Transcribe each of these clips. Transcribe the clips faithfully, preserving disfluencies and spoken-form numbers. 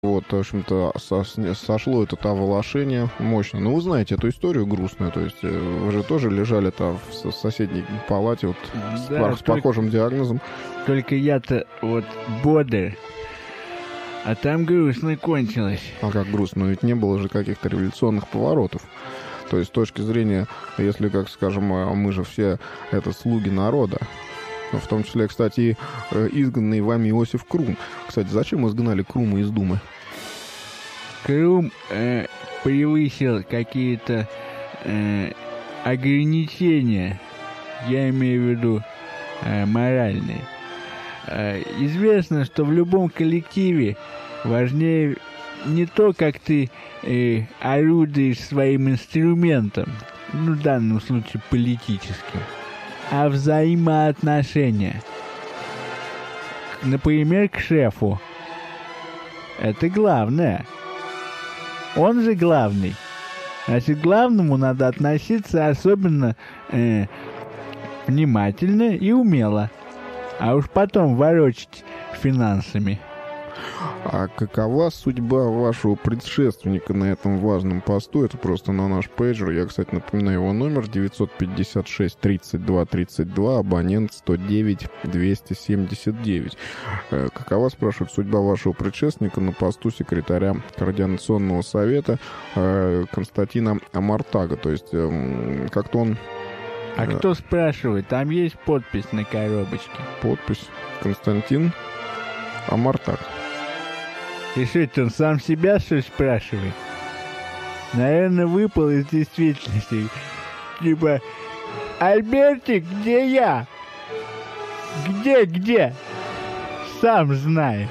Вот, в общем-то, со- сошло это волошение мощно. Ну, вы знаете эту историю грустную, то есть э, вы же тоже лежали там в с- соседней палате вот с, Да, пар- с только, похожим диагнозом. только я-то вот бодр, а там грустно кончилось. А как грустно, но ведь не было же каких-то революционных поворотов. То есть с точки зрения, если, как скажем, э, мы же все это слуги народа, ну, в том числе, кстати, и э, изгнанный вами Иосиф Крум. Кстати, зачем изгнали Крума из Думы? Крум э, превысил какие-то э, ограничения, я имею в виду э, моральные. Э, известно, что в любом коллективе важнее не то, как ты э, орудуешь своим инструментом, ну, в данном случае политическим, а взаимоотношения. Например, к шефу. Это главное. Он же главный. Значит, к главному надо относиться особенно э, внимательно и умело. А уж потом ворочать финансами. А какова судьба вашего предшественника на этом важном посту? Это просто на наш пейджер. Я, кстати, напоминаю его номер девятьсот пятьдесят шесть тридцать два тридцать два, абонент сто девять двести семьдесят девять. Э, какова, спрашивают, судьба вашего предшественника на посту секретаря Координационного совета э, Константина Амартага? То есть э, как-то он... А э, кто спрашивает? Там есть подпись на коробочке. Подпись Константин Амартаг. И что это, он сам себя, что ли, спрашивает? Наверное, выпал из действительности. Типа, Альбертик, где я? Где, где? Сам знаешь.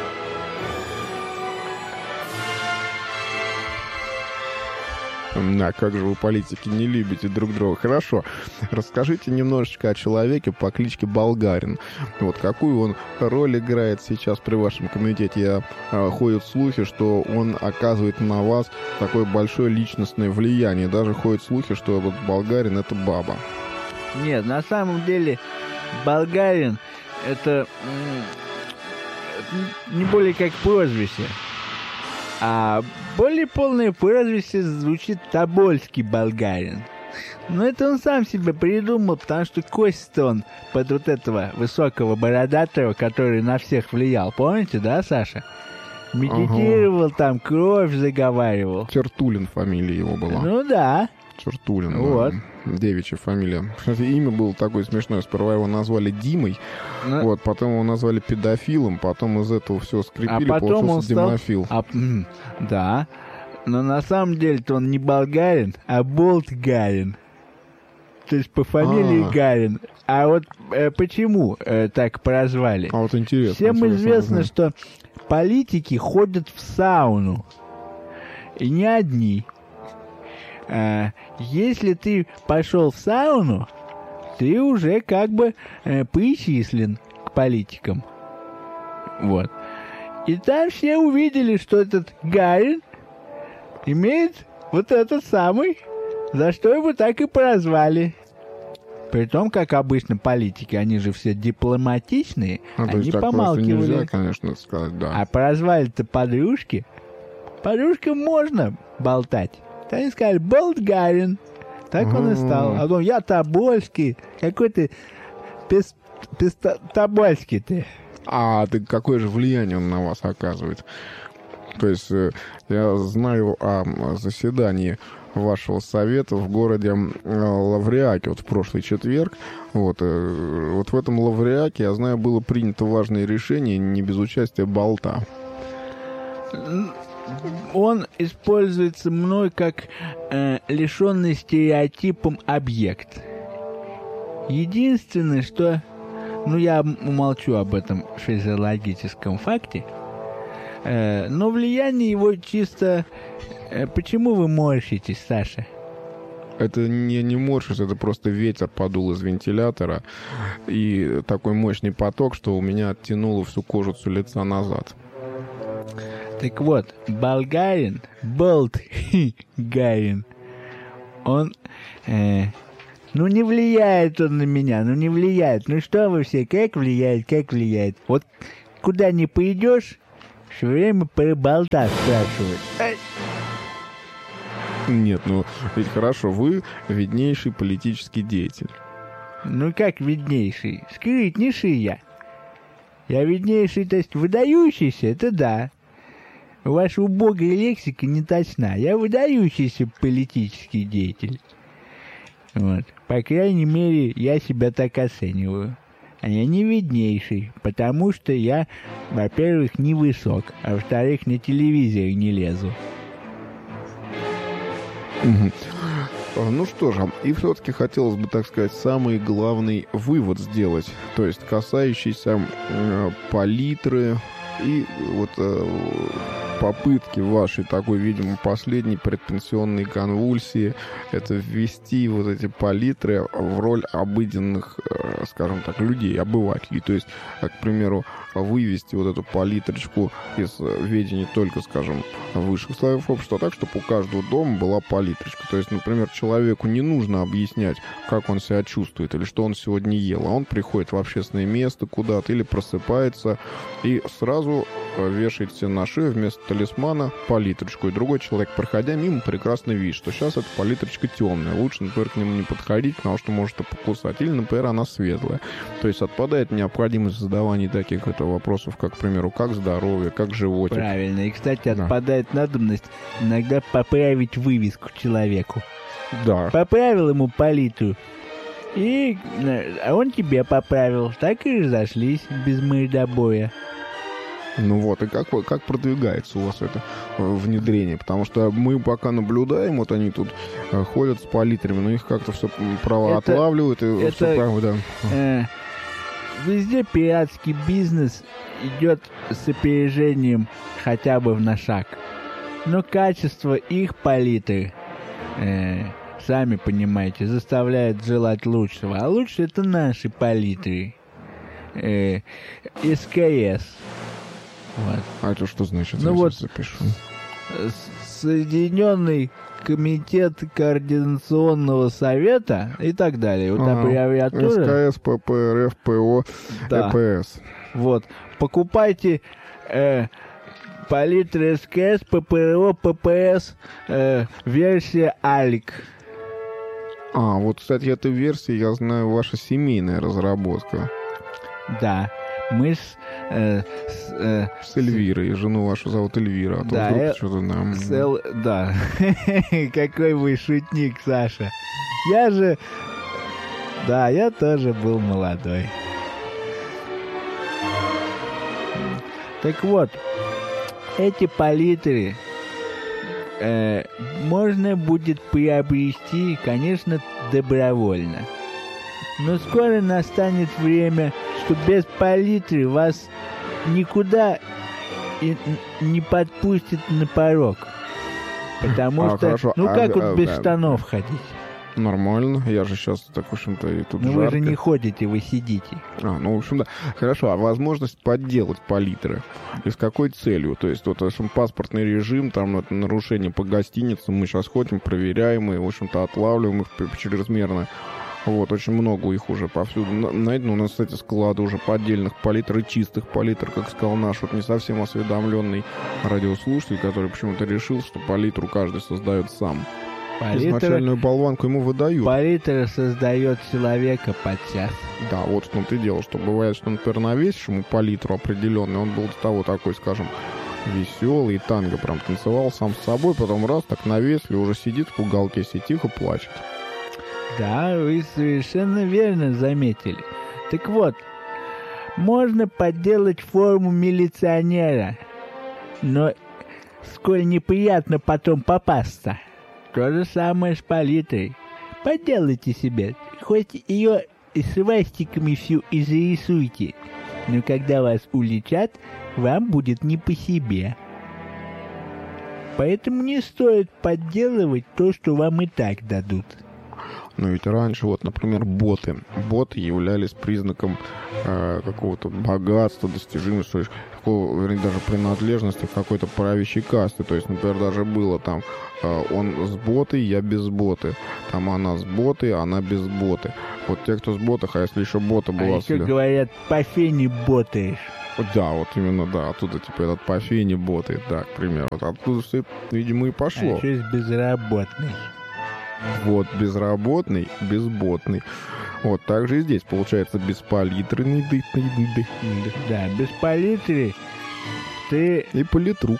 А как же вы, политики, не любите друг друга. Хорошо. Расскажите немножечко о человеке по кличке Болгарин. Вот какую он роль играет сейчас при вашем комитете? Я, э, ходят слухи, что он оказывает на вас такое большое личностное влияние. Даже ходят слухи, что вот Болгарин — это баба. Нет, на самом деле, Болгарин это м, не более как прозвище. А более полное прозвище звучит Тобольский Болгарин. Но это он сам себе придумал, потому что кость-то он под вот этого высокого бородатого, который на всех влиял. Помните, да, Саша? Медитировал, ага. Там кровь заговаривал. Тертулин фамилия его была. Ну да. Тертулин, вот. Да. Девичья фамилия. Имя было такое смешное. Сперва его назвали Димой, ну, вот, потом его назвали педофилом, потом из этого все скрепили, а потом получился он стал... Димофил. А, да, но на самом деле-то он не болгарин, а болтгарин. То есть по фамилии А-а-а. Гарин. А вот э, почему э, так прозвали? А вот интересно. Всем интересно, известно, да. что политики ходят в сауну. И не одни. А, если ты пошел в сауну, ты уже как бы э, причислен к политикам. Вот. И там все увидели, что этот Гарин имеет вот этот самый, за что его так и прозвали. Притом, как обычно, политики, они же все дипломатичные, а, они помалкивали. Нельзя, конечно, сказать, да. А прозвали-то подружки. Подружкам можно болтать. Они сказали, Болтгарин. Так он и стал. А потом, я Тобольский. Какой ты пес, пес, Тобольский ты. А ты какое же влияние он на вас оказывает? То есть я знаю о заседании вашего совета в городе Лавриаке вот в прошлый четверг. Вот, вот в этом Лавриаке, я знаю, было принято важное решение не без участия болта. Он используется мной как э, лишенный стереотипом объект. Единственное, что... Ну, я умолчу об этом физиологическом факте. Э, но влияние его чисто... Э, почему вы морщитесь, Саша? Это не, не морщись, это просто ветер подул из вентилятора. И такой мощный поток, что у меня оттянуло всю кожицу лица назад. Так вот, Болгарин, Болтгарин, он, э, ну не влияет он на меня, ну не влияет. Ну что вы все, как влияет, как влияет. Вот куда ни пойдешь, Все время про болта спрашивают. Ай. Нет, ну ведь хорошо, вы виднейший политический деятель. Ну как виднейший? Скрытнейший я. Я виднейший, то есть выдающийся, это да. Ваша убогая лексика не точна. Я выдающийся политический деятель. Вот. По крайней мере, я себя так оцениваю. А я не виднейший, потому что я, во-первых, не высок, а во-вторых, на телевизор не лезу. Угу. Ну что же, и все-таки хотелось бы, так сказать, самый главный вывод сделать, то есть касающийся э, палитры и вот э, попытки вашей такой, видимо, последней предпенсионной конвульсии, это ввести вот эти палитры в роль обыденных, э, скажем так, людей, обывателей, то есть, к примеру, вывести вот эту палитрочку из ведения только, скажем, высших слоев общества, так, чтобы у каждого дома была палитрочка. То есть, например, человеку не нужно объяснять, как он себя чувствует или что он сегодня ел, а он приходит в общественное место куда-то или просыпается и сразу вешает себе на шею вместо талисмана палитрочку. И другой человек, проходя мимо, прекрасно видит, что сейчас эта палитрочка темная. Лучше, например, к нему не подходить, потому что может и покусать. Или, например, она светлая. То есть отпадает необходимость задавания таких это вопросов, как, к примеру, как здоровье, как животик. Правильно. И, кстати, Да. отпадает надобность иногда поправить вывеску человеку. Да. Поправил ему палитру, и э, а он тебе поправил. Так и разошлись без мордобоя. Ну вот, и как, вы- как продвигается у вас это э, внедрение? Потому что мы пока наблюдаем, вот они тут э, ходят с палитрами, но их как-то все право Это- отлавливают, и это- все право, да. Э, Везде пиратский бизнес идет с опережением хотя бы на шаг. Но качество их палитры, э, сами понимаете, заставляет желать лучшего. А лучше это наши палитры. Э, СКС. Вот. А это что значит? Ну Я вот. сейчас запишу. С- Соединенный комитет координационного совета и так далее. Вот Ага. аббревиатура. СКС, ППРФ, ПО, Да. ЭПС. Вот. Покупайте э, палитры СКС, ППРО, ППС, э, версия Алик. А, вот, кстати, эта версия, я знаю, ваша семейная разработка. Да. Мы с... э, с, э, С Эльвирой. Жену вашу зовут Эльвира. А то Да, вдруг э- что-то нам... с Эл- Да. Какой вы шутник, Саша. Я же... Да, я тоже был молодой. Так вот, эти палитры э, можно будет приобрести, конечно, добровольно. Но скоро настанет время, что без палитры вас никуда и н- не подпустят на порог. Потому А, что, хорошо, ну а, как вот а, без а, штанов ходить? Нормально. Я же сейчас, так, в общем-то, и тут Ну вы жарко. же не ходите, вы сидите. А, ну, в общем, да. Хорошо, а возможность подделать палитры? И с какой целью? То есть, вот, в общем, паспортный режим, там, это нарушение по гостиницам, мы сейчас ходим, проверяем и, в общем-то, отлавливаем их п- чрезмерно. Вот, очень много их уже повсюду. На- Найдено у нас, кстати, склады уже поддельных палитр и чистых палитр, как сказал наш вот не совсем осведомленный радиослушатель, который почему-то решил, что палитру каждый создает сам. Палитра, Изначальную болванку ему выдают. палитра создает человека подчас. Да, вот в том-то и дело, что бывает, что, например, навесишь ему палитру определенный, он был до того такой, скажем, веселый, и танго прям танцевал сам с собой, потом раз, так навесили, уже сидит в уголке, себе тихо плачет. Да, вы совершенно верно заметили. Так вот, можно подделать форму милиционера, но сколь неприятно потом попасться. То же самое с палитрой. Подделайте себе, хоть ее и свастиками всю и зарисуйте, но когда вас уличат, вам будет не по себе. Поэтому не стоит подделывать то, что вам и так дадут. Но ведь раньше, вот, например, боты. Боты являлись признаком э, какого-то богатства, достижимости, то есть, такого, вернее, даже принадлежности к какой-то правящей касте. То есть, например, даже было там, э, он с ботой, я без боты. Там она с ботой, она без боты. Вот те, кто с ботах, а если еще бота А была... еще сли- говорят, по фене ботаешь. Да, вот именно, да, оттуда, типа, этот по фене ботает, да, к примеру. Вот оттуда все, видимо, и пошло. А еще есть безработный. Вот, безработный, безботный. Вот, так же и здесь, получается, бесполитренный, ды, ды, ды, ды. Да, без палитры ты... И политрук.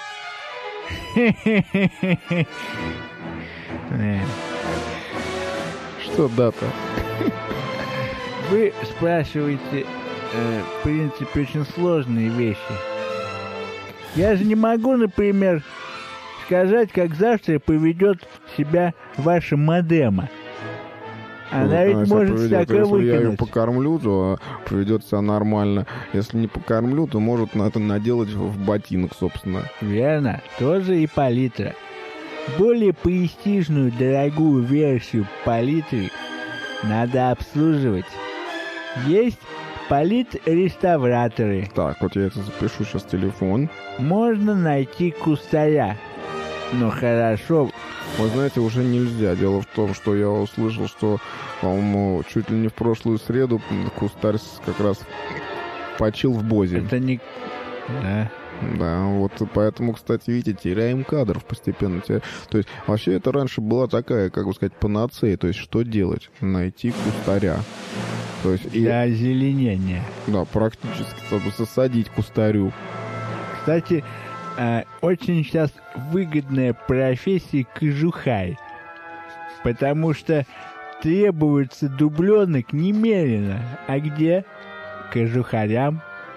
Что дата? Вы спрашиваете, э, в принципе, очень сложные вещи. Я же не могу, например, сказать, как завтра поведет себя ваша модема. Она ведь может всякое Если я ее выкинуть. покормлю, то поведет себя нормально. Если не покормлю, то может на это наделать в ботинок, собственно. Верно, тоже и палитра. Более престижную, дорогую версию палитры надо обслуживать. Есть полит-реставраторы. Так, вот я это запишу сейчас телефон. Можно найти кустаря. Но хорошо. Вы знаете, уже нельзя. Дело в том, что я услышал, что, по-моему, чуть ли не в прошлую среду кустарь как раз почил в Бозе. Это не... Да. Да, вот поэтому, кстати, видите, теряем кадров постепенно. То есть вообще это раньше была такая, как бы сказать, панацея. То есть что делать? Найти кустаря. То есть, и, Для озеленения. да, практически, чтобы засадить кустарю. Кстати, э, очень сейчас выгодная профессия кожухарь. Потому что требуется дубленок немерено. А где? Кожухарям.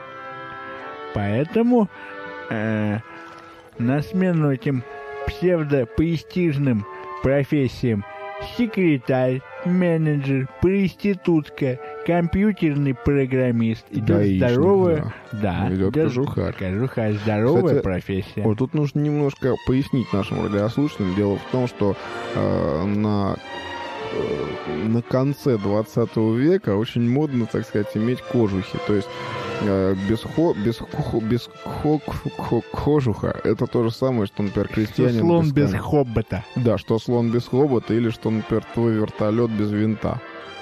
Поэтому э, на смену этим псевдопрестижным профессиям секретарь, менеджер, проститутка, компьютерный программист идет Гаишник, здоровая, да, идет идет кожухарь. Кожухарь, здоровая Кстати, профессия. Вот тут нужно немножко пояснить нашим радиослушателям. Дело в том, что э, на э, на конце двадцатого века очень модно, так сказать, иметь кожухи. То есть э, без, хо, без, хо, без хо, хо, кожуха это то же самое, что, например, крестьянин... Что слон без, без хобота. Да, что слон без хобота, или что, например, твой вертолет без винта.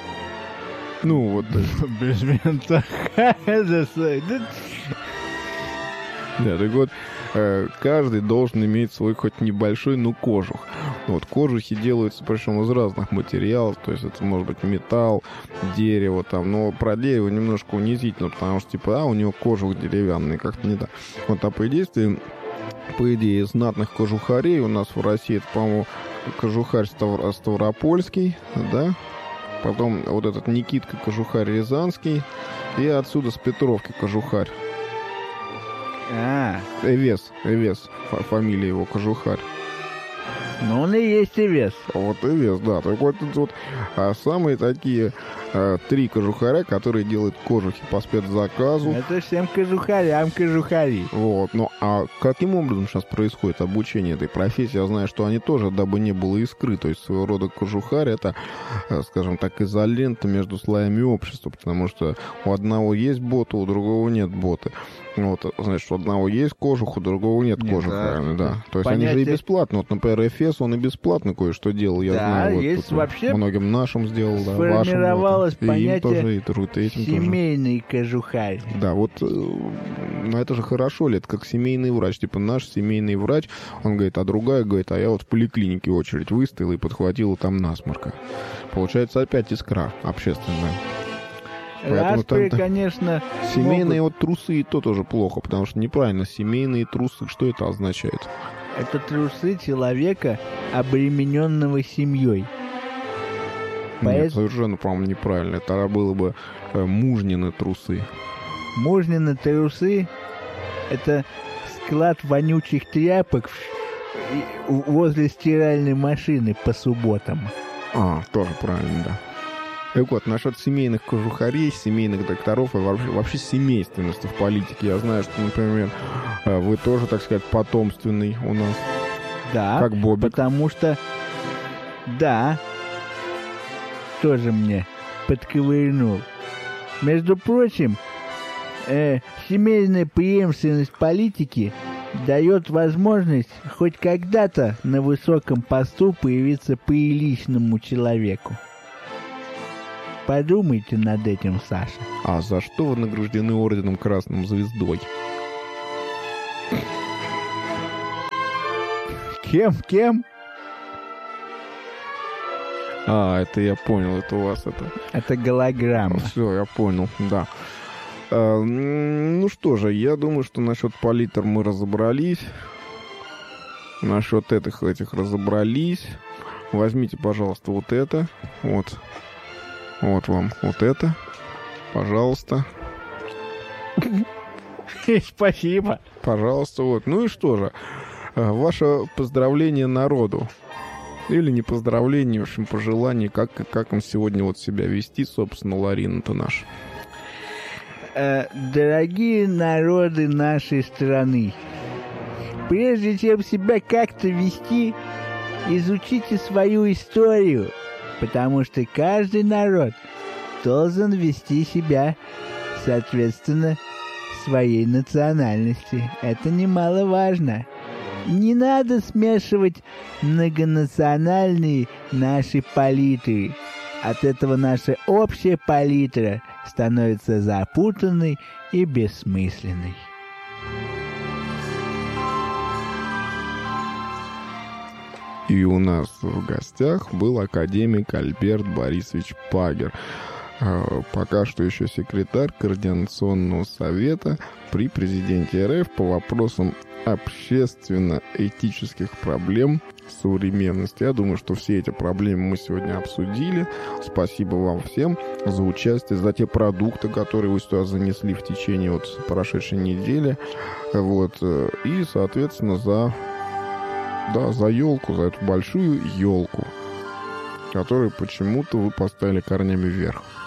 Ну, вот. Без винта. Да, так вот, э, каждый должен иметь свой хоть небольшой, но кожух. Вот, кожухи делаются, причем из разных материалов, то есть это может быть металл, дерево там, но про дерево немножко унизительно, потому что, типа, а, у него кожух деревянный, как-то не так. Вот, а по идее, по идее, знатных кожухарей у нас в России, это, по-моему, кожухарь Ставр- Ставропольский, да? Потом вот этот Никитка кожухарь Рязанский, и отсюда с Петровки кожухарь. А, Эвес, Эвес, фамилия его, кожухарь. ну он и есть и вес. Вот Эвес, да. Так вот, тут вот а, самые такие а, три кожухаря, которые делают кожухи по спецзаказу. Это всем кожухарям кожухари. Вот, ну а каким образом сейчас происходит обучение этой профессии? Я знаю, что они тоже, дабы не было искры, то есть своего рода кожухарь, это, скажем так, изолента между слоями общества, потому что у одного есть боты, у другого нет боты. Вот, значит, у одного есть кожух, у другого нет, нет кожуха, да. да. То есть Понятие... они же и бесплатно. Вот, например, Эфес, он и бесплатно кое-что делал, я да, знаю. Вот, есть вообще многим нашим сделал, да, вашим. Сформировалось вот, понятие тоже, и, и этим семейный тоже. Кожухарь. Да, вот, ну это же хорошо ли, это как семейный врач. Типа наш семейный врач, он говорит, а другая говорит, а я вот в поликлинике очередь выстояла и подхватила там насморка. Получается опять искра общественная. Распри, конечно, семейные могут... вот трусы, и то тоже плохо, потому что неправильно. Семейные трусы, что это означает? Это трусы человека, обремененного семьей. Нет, Поэт... совершенно, по-моему, неправильно. Это было бы э, мужнины трусы. Мужнины трусы — это склад вонючих тряпок возле стиральной машины по субботам. А, тоже правильно, да. Так вот, насчет семейных кожухарей, семейных докторов и вообще, вообще семейственности в политике. Я знаю, что, например, вы тоже, так сказать, потомственный у нас. Да, как Бобик. Потому что, да, тоже мне подковырнул. Между прочим, э, семейная преемственность политики дает возможность хоть когда-то на высоком посту появиться приличному человеку. Подумайте над этим, Саша. А за что вы награждены орденом Красным Звездой? Кем, кем? А, это я понял, это у вас это... Это голограмма. Все, я понял, да. А, ну что же, я думаю, что насчет палитр мы разобрались. Насчет этих, этих разобрались. Возьмите, пожалуйста, вот это. Вот. Вот вам вот это. Пожалуйста. Спасибо. Пожалуйста, вот. Ну и что же, ваше поздравление народу. Или не поздравление, в общем, пожелание, как, как им сегодня вот себя вести, собственно, Ларина-то наша. Э, дорогие народы нашей страны, прежде чем себя как-то вести, изучите свою историю, потому что каждый народ должен вести себя соответственно своей национальности. Это немаловажно. Не надо смешивать многонациональные наши палитры. От этого наша общая палитра становится запутанной и бессмысленной. И у нас в гостях был академик Альберт Борисович Пагер. Пока что еще секретарь Координационного совета при президенте эр эф по вопросам общественно-этических проблем современности. Я думаю, что все эти проблемы мы сегодня обсудили. Спасибо вам всем за участие, за те продукты, которые вы сюда занесли в течение вот прошедшей недели. Вот. И, соответственно, за, да, за елку, за эту большую елку, которую почему-то вы поставили корнями вверх.